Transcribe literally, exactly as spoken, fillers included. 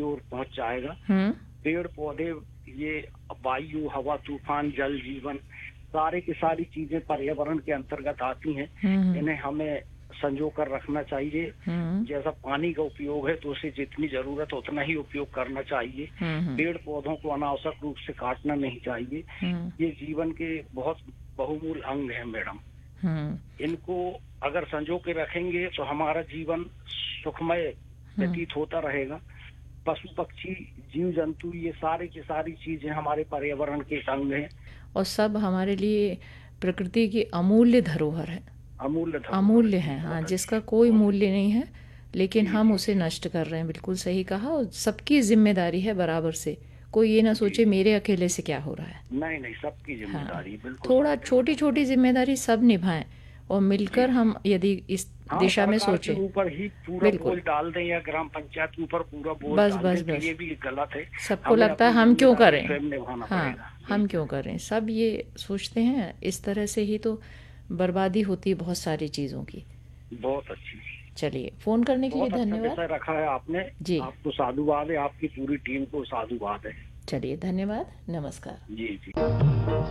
ओर पहुंच जाएगा। हम्म पेड़ पौधे, ये वायु, हवा, तूफान, जल, जीवन, सारे की सारी चीजें पर्यावरण के अंतर्गत आती हैं। हम्म इन्हें हमें संजो कर रखना चाहिए। हम्म जैसा पानी का उपयोग है तो उसे जितनी जरूरत है उतना ही उपयोग करना चाहिए। हम्म पेड़ पौधों को अनावश्यक रूप से काटना नहीं चाहिए। हम्म ये जीवन के बहुत बहुमूल्य अंग है मैडम। हम्म इनको अगर संजो के रखेंगे तो हमारा जीवन सुखमय व्यतीत होता रहेगा। पशु पक्षी, जीव जंतु, ये सारी की सारी चीजें हमारे पर्यावरण के अंग हैं। और सब हमारे लिए प्रकृति की अमूल्य धरोहर है, अमूल्य धरोहर अमूल्य जी, है। हाँ, बहुत जिसका अच्छी, कोई बहुत मूल्य नहीं है, लेकिन जी हम जी उसे नष्ट कर रहे हैं। बिल्कुल सही कहा। और सबकी जिम्मेदारी है बराबर से। कोई ये ना जी सोचे जी। मेरे अकेले से क्या हो रहा है। नहीं नहीं, सबकी हाँ, जिम्मेदारी, बिल्कुल थोड़ा सत्य छोटी मैडम। छोटी जिम्मेदारी सब निभाएं और जी मिलकर जी। हम यदि इस हाँ, दिशा में सरकार के सोचें। ऊपर ही पूरा बोझ बिल्कुल। डाल दें या ग्राम पंचायत के ऊपर पूरा बोझ बस डाल बस दें तो बस ये भी गलत है। सबको हमें लगता है अपनी हम क्यों जिम्मेदारी करें। स्वयं निभाना हाँ, पड़ेगा। हम बिल्कुल। क्यों करें, सब ये सोचते हैं। इस तरह से ही तो बर्बादी होती है बहुत सारी चीज़ों की। बहुत अच्छी, चलिए, फ़ोन करने के लिए बहुत अच्छा धन्यवाद। विषय रखा है आपने। जी, आपको साधुवाद है, आपकी पूरी टीम को साधुवाद है। चलिए, धन्यवाद, नमस्कार। जी जी।